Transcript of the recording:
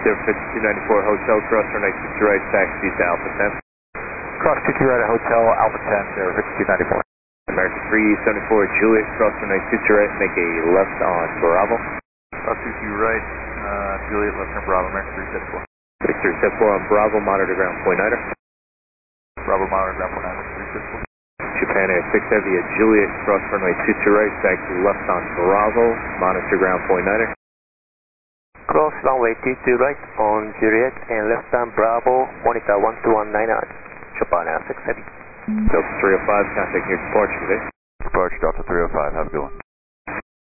5294 Hotel, cross runway 22 right, taxi to Alpha 10. Cross 22 right at Hotel, Alpha 10, 5294. American 374 Juliet, cross runway 22 right, make a left on Bravo. Cross 22 right, Juliet, left turn Bravo, American 374. Victor 74 on Bravo, monitor ground point niner. Bravo, monitor ground point niner, 374. Japan Air 6 Heavy at Juliet, cross runway 22 right, taxi left on Bravo, monitor ground point niner. Cross runway 22 right on Juliet and left on Bravo, monitor 12199, Japan Air 6 Heavy. Delta 305, contact your departure today. Departure Delta 305, have a good one.